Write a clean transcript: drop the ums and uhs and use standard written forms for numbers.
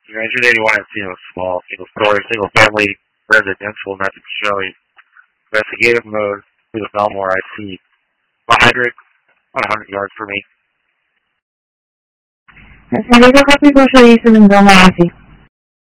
Rancher 81 is, small, single story, single family, residential, nothing showing. Investigative mode through the Belmore I see. Hydric, about 100 yards for me. San Diego Copy 4 Jason and Belmore I see.